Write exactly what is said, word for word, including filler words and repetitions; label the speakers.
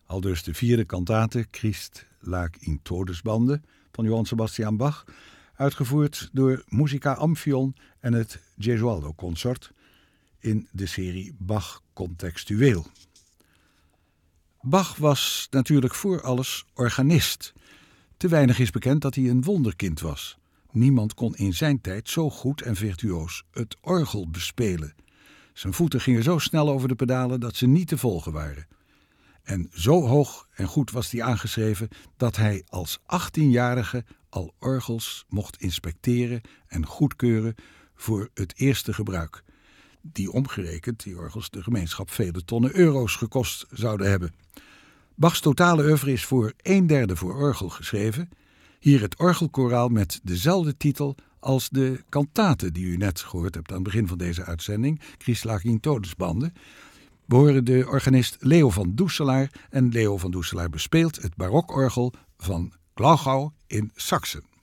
Speaker 1: Aldus de vierde kantate Christ lag in Todesbande van Johann Sebastian Bach, uitgevoerd door Musica Amphion en het Gesualdo Consort in de serie Bach Contextueel. Bach was natuurlijk voor alles organist. Te weinig is bekend dat hij een wonderkind was. Niemand kon in zijn tijd zo goed en virtuoos het orgel bespelen. Zijn voeten gingen zo snel over de pedalen dat ze niet te volgen waren. En zo hoog en goed was hij aangeschreven dat hij als achttienjarige al orgels mocht inspecteren en goedkeuren voor het eerste gebruik. Die omgerekend, die orgels, de gemeenschap vele tonnen euro's gekost zouden hebben. Bachs totale oeuvre is voor een derde voor orgel geschreven. Hier het orgelkoraal met dezelfde titel als de kantate die u net gehoord hebt aan het begin van deze uitzending, Christ lag in Todesbande. We horen de organist Leo van Doeselaar en Leo van Doeselaar bespeelt het barokorgel van Glauchau in Saksen.